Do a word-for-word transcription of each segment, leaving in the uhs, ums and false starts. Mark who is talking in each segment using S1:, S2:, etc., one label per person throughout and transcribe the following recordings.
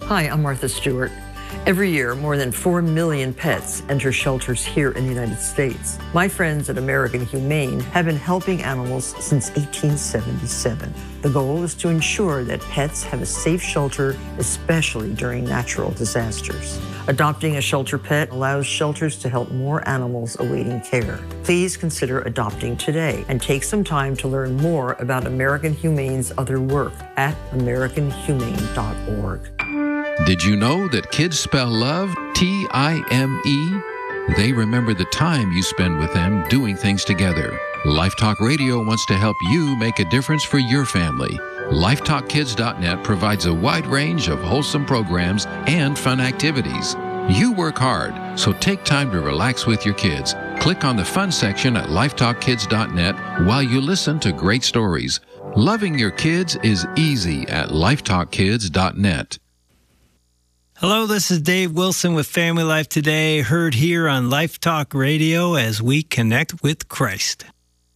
S1: Hi, I'm Martha Stewart. Every year, more than four million pets enter shelters here in the United States. My friends at American Humane have been helping animals since eighteen seventy-seven. The goal is to ensure that pets have a safe shelter, especially during natural disasters. Adopting a shelter pet allows shelters to help more animals awaiting care. Please consider adopting today and take some time to learn more about American Humane's other work at american humane dot org.
S2: Did you know that kids spell love T I M E? They remember the time you spend with them doing things together. Life Talk Radio wants to help you make a difference for your family. life talk kids dot net provides a wide range of wholesome programs and fun activities. You work hard, so take time to relax with your kids. Click on the fun section at life talk kids dot net while you listen to great stories. Loving your kids is easy at life talk kids dot net.
S3: Hello, this is Dave Wilson with Family Life Today, heard here on Life Talk Radio as we connect with Christ.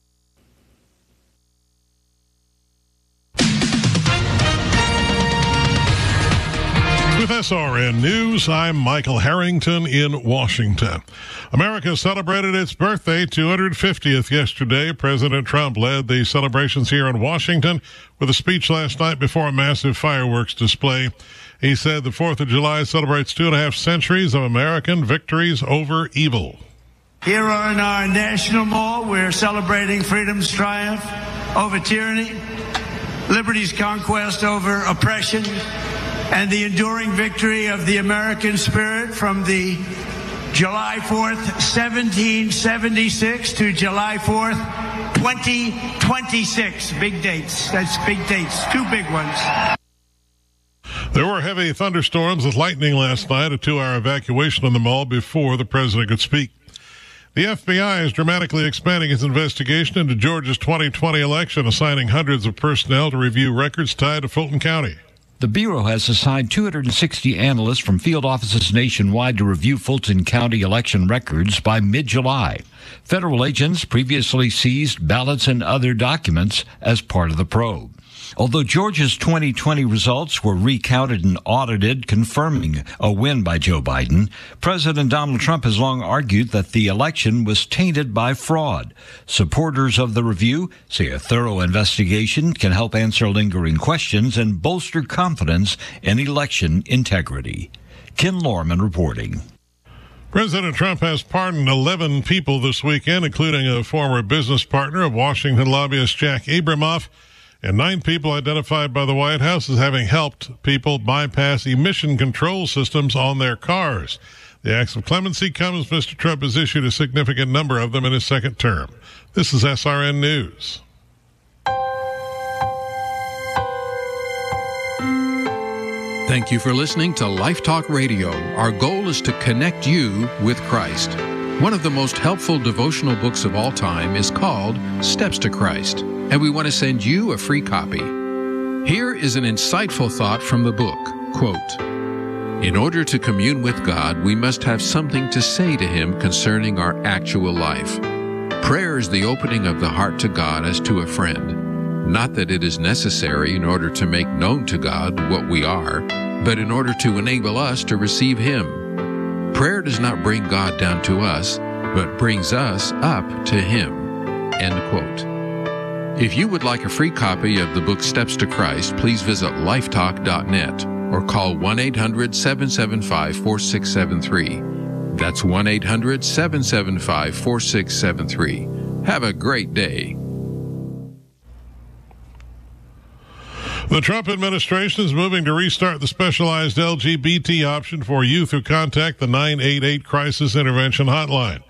S4: With S R N News, I'm Michael Harrington in Washington. America celebrated its birthday two hundred fiftieth yesterday. President Trump led the celebrations here in Washington with a speech last night before a massive fireworks display. He said the fourth of July celebrates two and a half centuries of American victories over evil.
S5: Here on our National Mall, we're celebrating freedom's triumph over tyranny, liberty's conquest over oppression, and the enduring victory of the American spirit from the July fourth, seventeen seventy-six to July fourth, twenty twenty-six. Big dates. That's big dates. Two big ones.
S4: There were heavy thunderstorms with lightning last night, a two-hour evacuation on the mall before the president could speak. The F B I is dramatically expanding its investigation into Georgia's twenty twenty election, assigning hundreds of personnel to review records tied to Fulton County.
S6: The Bureau has assigned two hundred sixty analysts from field offices nationwide to review Fulton County election records by mid-July. Federal agents previously seized ballots and other documents as part of the probe. Although Georgia's twenty twenty results were recounted and audited, confirming a win by Joe Biden, President Donald Trump has long argued that the election was tainted by fraud. Supporters of the review say a thorough investigation can help answer lingering questions and bolster confidence in election integrity. Ken Lorman reporting.
S4: President Trump has pardoned eleven people this weekend, including a former business partner of Washington lobbyist Jack Abramoff, and nine people identified by the White House as having helped people bypass emission control systems on their cars. The acts of clemency come as Mister Trump has issued a significant number of them in his second term. This is S R N News.
S2: Thank you for listening to Life Talk Radio. Our goal is to connect you with Christ. One of the most helpful devotional books of all time is called Steps to Christ, and we want to send you a free copy. Here is an insightful thought from the book. Quote, "In order to commune with God, we must have something to say to Him concerning our actual life. Prayer is the opening of the heart to God as to a friend. Not that it is necessary in order to make known to God what we are, but in order to enable us to receive Him. Prayer does not bring God down to us, but brings us up to Him." End quote. If you would like a free copy of the book Steps to Christ, please visit life talk dot net or call one eight hundred seven seven five four six seven three. That's one eight hundred seven seven five four six seven three. Have a great day.
S4: The Trump administration is moving to restart the specialized L G B T option for youth who contact the nine eight eight Crisis Intervention Hotline.